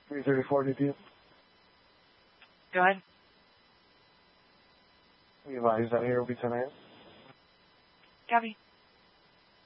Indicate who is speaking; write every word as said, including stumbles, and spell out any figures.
Speaker 1: three thirty-four D P.
Speaker 2: Go ahead.
Speaker 1: We advise that here will be ten a.m.
Speaker 2: Copy.